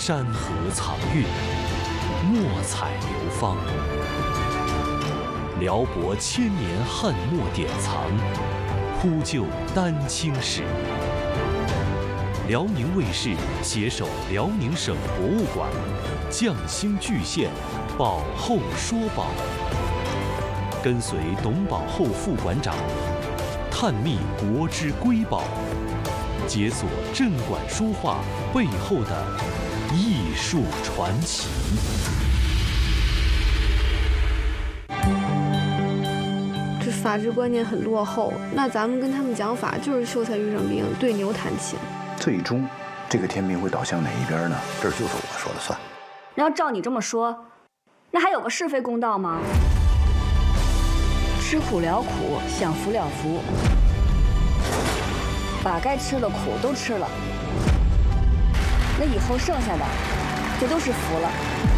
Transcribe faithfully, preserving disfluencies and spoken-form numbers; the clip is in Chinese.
山河藏韵，墨彩流芳。辽博千年汉墨典藏，铺就丹青史。辽宁卫视携手辽宁省博物馆，匠心巨献，宝后说宝。跟随董宝后副馆长，探秘国之瑰宝，解锁镇馆书画背后的艺术传奇。 这法治观念很落后，那咱们跟他们讲法就是秀才遇上兵，对牛弹琴。 最终，这个天平会倒向哪一边呢？这就是我说了算。 那要照你这么说，那还有个是非公道吗？吃苦了苦，享福了福，把该吃的苦都吃了，那以后剩下的就都是福了。